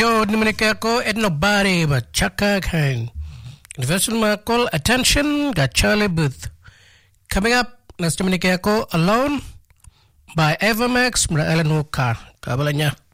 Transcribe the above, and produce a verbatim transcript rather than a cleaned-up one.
Joe Nimanekako at nobody but Chaka Kang. Investment Markle Attention got Charlie Booth. Coming up, Nas Nimanekako Alone by Evermax Mra Ellen Walker. Kabalanya.